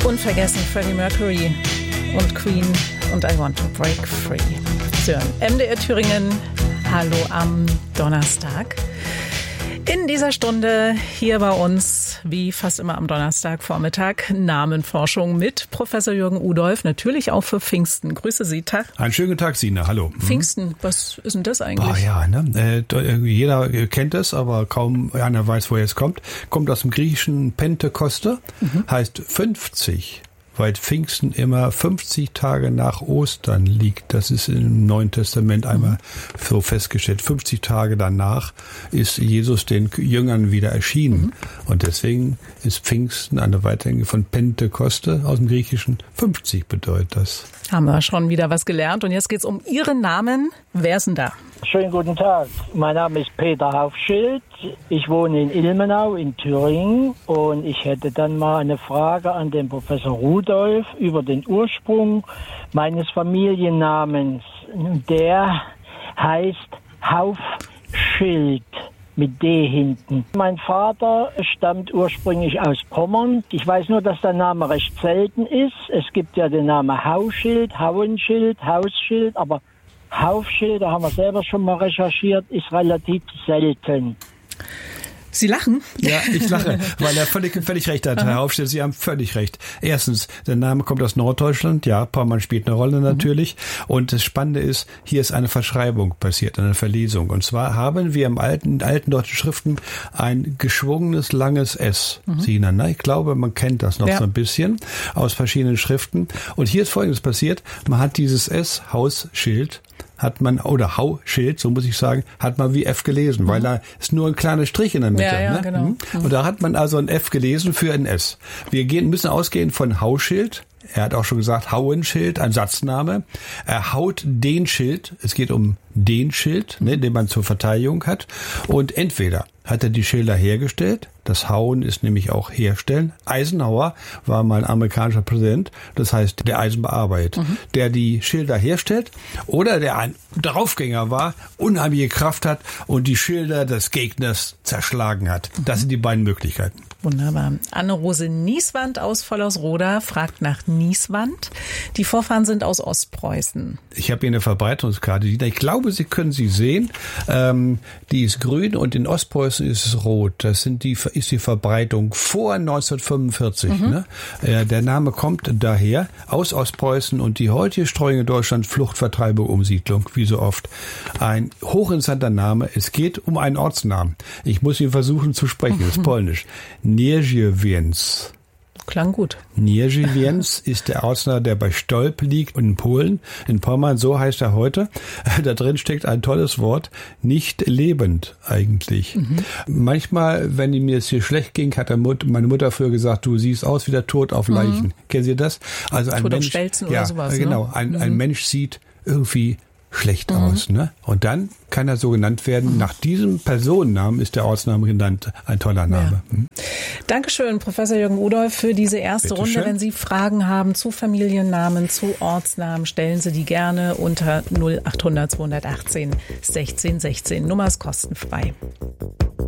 Unvergessen Freddie Mercury und Queen und I Want to Break Free. So, MDR Thüringen, hallo am Donnerstag. In dieser Stunde hier bei uns, wie fast immer am Donnerstagvormittag, Namenforschung mit Professor Jürgen Udolph, natürlich auch für Pfingsten. Grüße Sie, Tag. Einen schönen guten Tag, Sina, hallo. Pfingsten, was ist denn das eigentlich? Ja, ne? Jeder kennt es, aber kaum einer weiß, woher es kommt. Kommt aus dem griechischen Pentekoste, heißt 50. Weil Pfingsten immer 50 Tage nach Ostern liegt. Das ist im Neuen Testament einmal so festgestellt. 50 Tage danach ist Jesus den Jüngern wieder erschienen. Und deswegen ist Pfingsten eine Weitergänge von Pentekoste aus dem Griechischen. 50 bedeutet das. Haben wir schon wieder was gelernt. Und jetzt geht's um Ihren Namen. Wer ist denn da? Schönen guten Tag. Mein Name ist Peter Haufschild. Ich wohne in Ilmenau in Thüringen und ich hätte dann mal eine Frage an den Professor Rudolph über den Ursprung meines Familiennamens. Der heißt Haufschild mit D hinten. Mein Vater stammt ursprünglich aus Pommern. Ich weiß nur, dass der Name recht selten ist. Es gibt ja den Namen Hauschild, Hauenschild, Hausschild, aber Haufschild, da haben wir selber schon mal recherchiert, ist relativ selten. Sie lachen? Ja, ich lache, weil er völlig recht hat, Herr Haufschild. Sie haben völlig recht. Erstens, der Name kommt aus Norddeutschland. Ja, Pommern spielt eine Rolle natürlich. Und das Spannende ist, hier ist eine Verschreibung passiert, eine Verlesung. Und zwar haben wir in alten deutschen Schriften ein geschwungenes, langes S. Sina, ne? Ich glaube, man kennt das noch so ein bisschen aus verschiedenen Schriften. Und hier ist Folgendes passiert. Man hat dieses S, Hausschild, oder Hauschild, so muss ich sagen, hat man wie F gelesen, weil da ist nur ein kleiner Strich in der Mitte. Ja, ne? Genau. Und da hat man also ein F gelesen für ein S. Wir müssen ausgehen von Hauschild. Er hat auch schon gesagt, Hauenschild, ein Satzname. Er haut den Schild. Es geht um den Schild, ne, den man zur Verteidigung hat. Und entweder hat er die Schilder hergestellt. Das Hauen ist nämlich auch herstellen. Eisenhower war mal ein amerikanischer Präsident. Das heißt, der Eisenbearbeitet, der die Schilder herstellt. Oder der ein Draufgänger war, unheimliche Kraft hat und die Schilder des Gegners zerschlagen hat. Das sind die beiden Möglichkeiten. Wunderbar. Anne-Rose Nieswand aus Vollersroda fragt nach Nieswand. Die Vorfahren sind aus Ostpreußen. Ich habe hier eine Verbreitungskarte. Ich glaube, Sie können sie sehen. Die ist grün und in Ostpreußen ist es rot. Das ist die Verbreitung vor 1945. Ne? Der Name kommt daher aus Ostpreußen und die heutige Streuung in Deutschland Fluchtvertreibung, Umsiedlung, wie so oft. Ein hochinteressanter Name. Es geht um einen Ortsnamen. Ich muss ihn versuchen zu sprechen. Das ist polnisch. Nierzewiec. Klang gut. Nierzewiec ist der Ortsname, der bei Stolp liegt in Polen, in Pommern, so heißt er heute. Da drin steckt ein tolles Wort, nicht lebend eigentlich. Manchmal, wenn mir es hier schlecht ging, hat meine Mutter früher gesagt, du siehst aus wie der Tod auf Leichen. Kennen Sie das? Also ein Tod Mensch, auf Stelzen ja, oder sowas. Genau, Ne? ein Mensch sieht irgendwie schlecht aus, ne? Und dann kann er so genannt werden. Nach diesem Personennamen ist der Ortsname genannt. Ein toller Name. Ja. Dankeschön, Professor Jürgen Udolph, für diese erste Runde. Wenn Sie Fragen haben zu Familiennamen, zu Ortsnamen, stellen Sie die gerne unter 0800 218 16 16. Nummer ist kostenfrei.